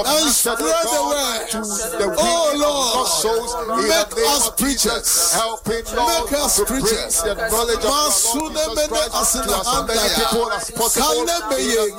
and spread the word. Oh Lord, make us preachers. Make us preachers. The knowledge of Jesus Christ to as many people as possible.